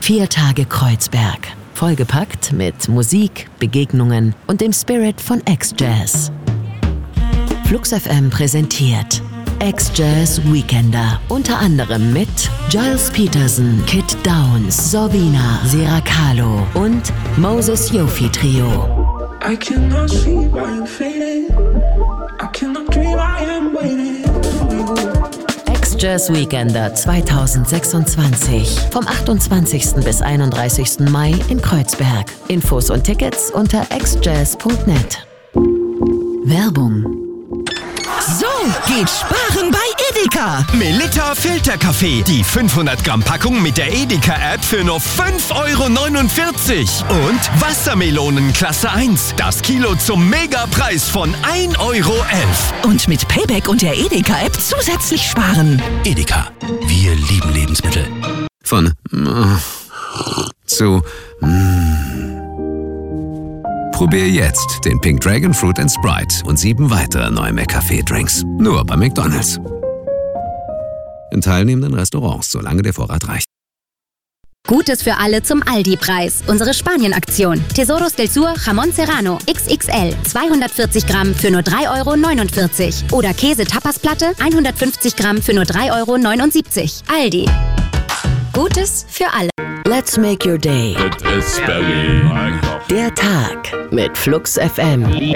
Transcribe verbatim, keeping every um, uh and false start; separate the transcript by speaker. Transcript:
Speaker 1: Vier Tage Kreuzberg. Vollgepackt mit Musik, Begegnungen und dem Spirit von X-Jazz. Flux F M präsentiert X-Jazz Weekender. Unter anderem mit Gilles Peterson, Kid Downs, Sorvina, Seracalo und Moses Yofi Trio.
Speaker 2: I cannot see why I'm fading. I cannot dream, I am waiting for you.
Speaker 1: X-Jazz Weekender zwanzig sechsundzwanzig. Vom achtundzwanzigsten bis einunddreißigsten Mai in Kreuzberg. Infos und Tickets unter x jazz punkt net. Werbung.
Speaker 3: So geht Sparen bei Edeka.
Speaker 4: Melitta Filterkaffee. Die fünfhundert Gramm Packung mit der Edeka-App für nur fünf Euro neunundvierzig. Und Wassermelonen Klasse eins. Das Kilo zum Megapreis von ein Euro elf.
Speaker 3: Und mit Payback und der Edeka-App zusätzlich sparen.
Speaker 5: Edeka. Wir lieben Lebensmittel.
Speaker 6: Von äh, zu mm. Probier jetzt den Pink Dragon Fruit and Sprite und sieben weitere neue McCafé-Drinks. Nur bei McDonald's. In teilnehmenden Restaurants, solange der Vorrat reicht.
Speaker 7: Gutes für alle zum Aldi-Preis. Unsere Spanien-Aktion. Tesoros del Sur Jamón Serrano X X L zweihundertvierzig Gramm für nur drei Euro neunundvierzig. Oder Käse-Tapasplatte hundertfünfzig Gramm für nur drei Euro neunundsiebzig. Aldi. Gutes für alle.
Speaker 1: Let's make your day. Der Tag mit Flux F M.